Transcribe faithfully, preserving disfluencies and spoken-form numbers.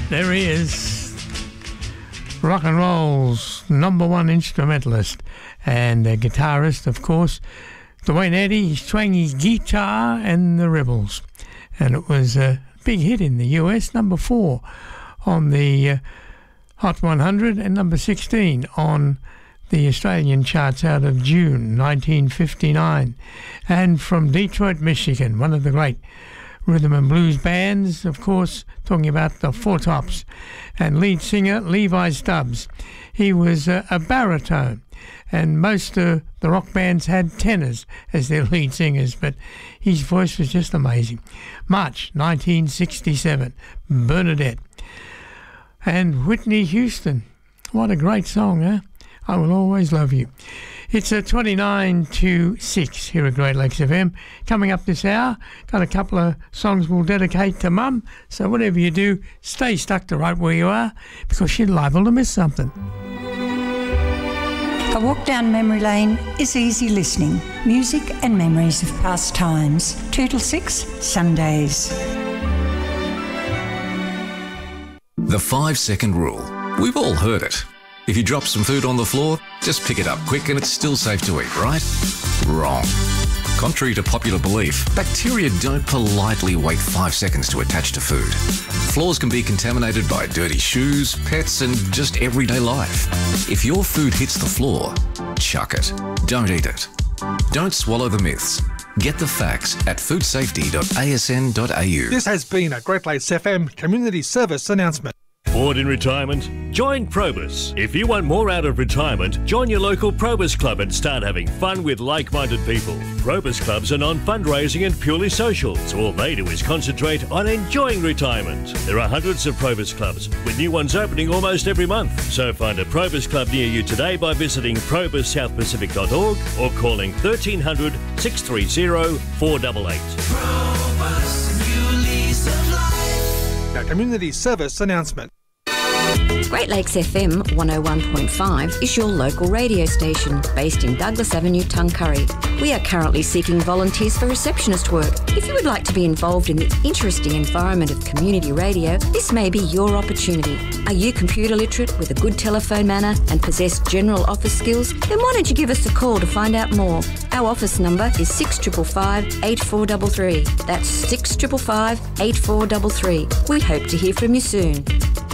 There he is, rock and roll's number one instrumentalist and a guitarist, of course, Duane Eddy, twangy guitar and the Rebels. And it was a big hit in the U S, number four on the uh, Hot one hundred and number sixteen on the Australian charts out of June nineteen fifty-nine. And from Detroit, Michigan, one of the great rhythm and blues bands, of course, talking about the Four Tops, and lead singer Levi Stubbs. He was uh, a baritone, and most of the rock bands had tenors as their lead singers, but his voice was just amazing. March nineteen sixty-seven, Bernadette. And Whitney Houston, what a great song, huh? I Will Always Love You. It's a twenty-nine to six here at Great Lakes F M. Coming up this hour, got a couple of songs we'll dedicate to Mum. So whatever you do, stay stuck to right where you are, because you're liable to miss something. A walk down memory lane is easy listening. Music and memories of past times. Two till six, Sundays. The five-second rule. We've all heard it. If you drop some food on the floor, just pick it up quick and it's still safe to eat, right? Wrong. Contrary to popular belief, bacteria don't politely wait five seconds to attach to food. Floors can be contaminated by dirty shoes, pets, and just everyday life. If your food hits the floor, chuck it. Don't eat it. Don't swallow the myths. Get the facts at food safety dot a s n dot a u. This has been a Great Lakes F M community service announcement. Bored in retirement? Join Probus. If you want more out of retirement, join your local Probus Club and start having fun with like-minded people. Probus Clubs are non-fundraising and purely social, so all they do is concentrate on enjoying retirement. There are hundreds of Probus Clubs, with new ones opening almost every month. So find a Probus Club near you today by visiting probus south pacific dot org or calling thirteen hundred, six three zero, four eight eight. Probus, new lease of life. A community service announcement. Great Lakes F M one oh one point five is your local radio station based in Douglas Avenue, Tuncurry. We are currently seeking volunteers for receptionist work. If you would like to be involved in the interesting environment of community radio, this may be your opportunity. Are you computer literate with a good telephone manner and possess general office skills? Then why don't you give us a call to find out more? Our office number is six five five, eight four three three. That's six five five, eight four three three. We hope to hear from you soon.